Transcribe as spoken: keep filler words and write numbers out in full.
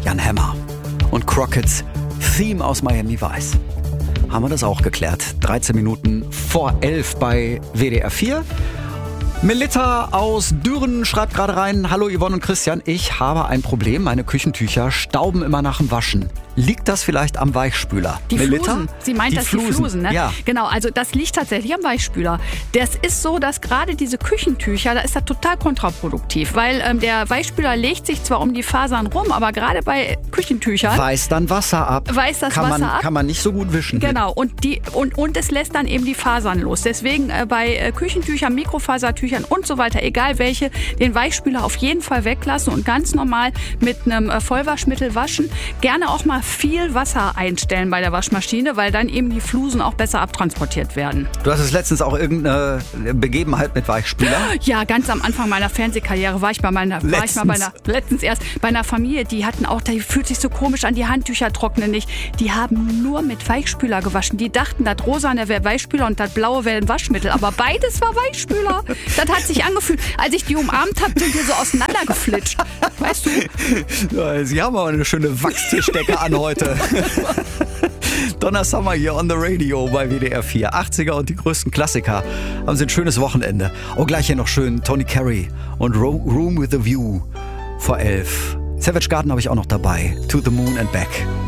Jan Hammer und Crockett's Theme aus Miami Vice. Haben wir das auch geklärt. dreizehn Minuten vor elf bei W D R vier. Melitta aus Düren schreibt gerade rein: Hallo Yvonne und Christian, ich habe ein Problem. Meine Küchentücher stauben immer nach dem Waschen. Liegt das vielleicht am Weichspüler? Die Melitta? Flusen. Sie meint die das Flusen. die Flusen, ne? Ja. Genau, also das liegt tatsächlich am Weichspüler. Das ist so, dass gerade diese Küchentücher, da ist das total kontraproduktiv, weil ähm, der Weichspüler legt sich zwar um die Fasern rum, aber gerade bei Küchentüchern Weiß dann Wasser ab. Weiß das kann Wasser man, ab. Kann man nicht so gut wischen. Genau, und, die, und, und es lässt dann eben die Fasern los. Deswegen äh, bei äh, Küchentüchern, Mikrofasertüchern und so weiter, egal welche, den Weichspüler auf jeden Fall weglassen und ganz normal mit einem äh, Vollwaschmittel waschen. Gerne auch mal viel Wasser einstellen bei der Waschmaschine, weil dann eben die Flusen auch besser abtransportiert werden. Du hast es letztens auch irgendeine Begebenheit mit Weichspüler? Ja, ganz am Anfang meiner Fernsehkarriere war ich bei meiner, war ich mal bei einer, letztens erst bei einer Familie, die hatten auch, die fühlt sich so komisch an, die Handtücher trocknen nicht. Die haben nur mit Weichspüler gewaschen. Die dachten, das Rosane wäre Weichspüler und das Blaue wäre ein Waschmittel, aber beides war Weichspüler. Das hat sich angefühlt. Als ich die umarmt habe, sind wir so auseinandergeflitscht. Weißt du? Ja, Sie haben aber eine schöne Wachstischdecke an heute. Donna Summer hier on the Radio bei W D R vier. achtziger und die größten Klassiker. Haben Sie ein schönes Wochenende. Oh, gleich hier noch schön Tony Carey und Room with a View vor elf. Savage Garden habe ich auch noch dabei. To the Moon and Back.